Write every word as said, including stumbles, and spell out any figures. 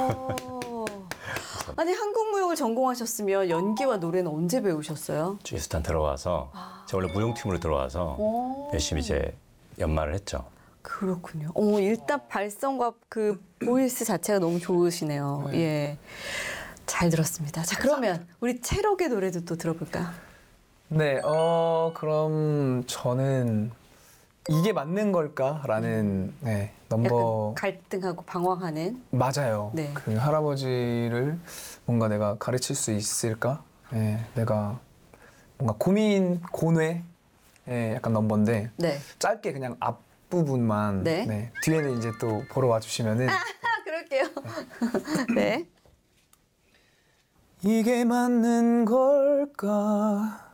어. 아니 한국 무용을 전공하셨으면 연기와 노래는 언제 배우셨어요? 주스탄 들어와서 아. 제가 원래 무용팀으로 들어와서 오. 열심히 이제 연말을 했죠. 그렇군요. 어, 일단 발성과 그 보이스 자체가 너무 좋으시네요. 네. 예. 잘 들었습니다. 자, 그러면 우리 체력의 노래도 또 들어볼까요? 네, 어 그럼 저는 이게 맞는 걸까라는 네, 넘버 약간 갈등하고 방황하는. 맞아요. 네. 그 할아버지를 뭔가 내가 가르칠 수 있을까? 네, 내가 뭔가 고민 고뇌 네, 약간 넘버인데 네. 짧게 그냥 앞 부분만 네. 네, 뒤에는 이제 또 보러 와주시면은 아, 그럴게요. 네. 이게 맞는 걸까?